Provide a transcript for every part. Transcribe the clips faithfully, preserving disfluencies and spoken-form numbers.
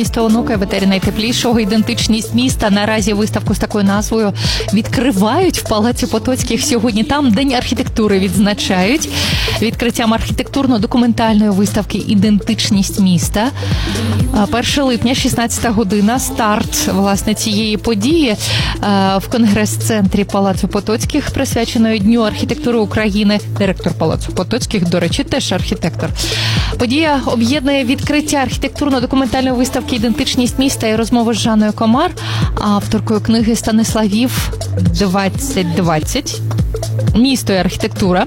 місто онука, ветері найтеплішого, ідентичність міста. Наразі виставку з такою назвою відкривають в Палаці Потоцьких сьогодні. Там День архітектури відзначають відкриттям архітектурно-документальної виставки «Ідентичність міста». першого липня, шістнадцята година, старт, власне, цієї події в конгрес-центрі Палацу Потоцьких, присвяченої Дню архітектури України. Директор Палацу Потоцьких, до речі, теж архітектор. Подія об'єднує відкриття архітектурно-документальної виставки «Ідентичність міста» і розмови з Жанною Комар, авторкою книги Станиславів двадцять двадцять «Місто і архітектура».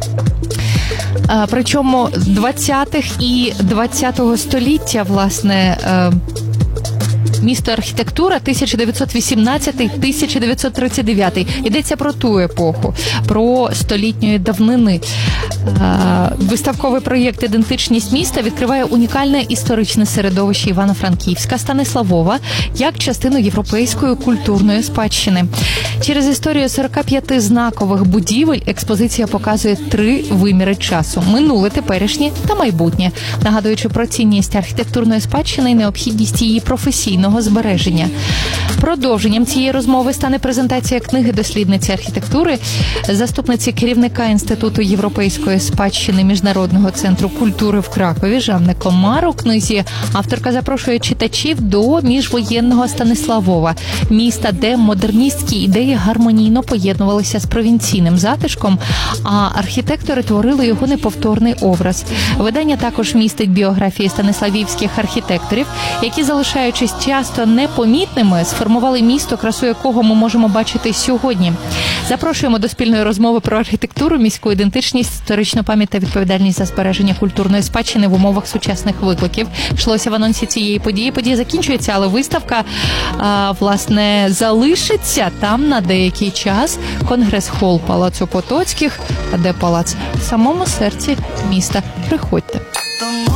Причому двадцятих і двадцятого століття, власне, місто архітектура тисяча дев'ятсот вісімнадцятий - тисяча дев'ятсот тридцять дев'ятий. Йдеться про ту епоху, про столітньої давнини. Виставковий проєкт «Ідентичність міста» відкриває унікальне історичне середовище Івано-Франківська, Станиславова, як частину європейської культурної спадщини. Через історію сорока п'яти знакових будівель експозиція показує три виміри часу – минуле, теперішнє та майбутнє, нагадуючи про цінність архітектурної спадщини і необхідність її професійного збереження. Продовженням цієї розмови стане презентація книги дослідниці архітектури, заступниці керівника Інституту європейської спадщини Міжнародного центру культури в Кракові Жанни Комар. У книзі авторка запрошує читачів до міжвоєнного Станиславова, міста, де модерністські ідеї гармонійно поєднувалися з провінційним затишком, а архітектори творили його неповторний образ. Видання також містить біографії станиславівських архітекторів, які, залишаючись часто непомітними, сформували місто, красу якого ми можемо бачити сьогодні. Запрошуємо до спільної розмови про архітектуру, міську ідентичність, історичну пам'ять та відповідальність за збереження культурної спадщини в умовах сучасних викликів. Йшлося в анонсі цієї події. Подія закінчується, але виставка, а, власне, залишиться там на деякий час. Конгрес-хол Палацу Потоцьких, де палац в самому серці міста. Приходьте.